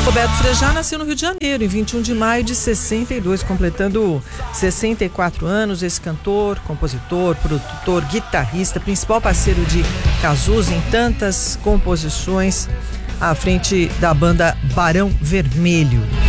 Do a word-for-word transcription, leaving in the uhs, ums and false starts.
Roberto Frejá nasceu no Rio de Janeiro em vinte e um de maio de sessenta e dois, completando sessenta e quatro anos. Esse cantor, compositor, produtor, guitarrista, principal parceiro de Cazuza em tantas composições à frente da banda Barão Vermelho.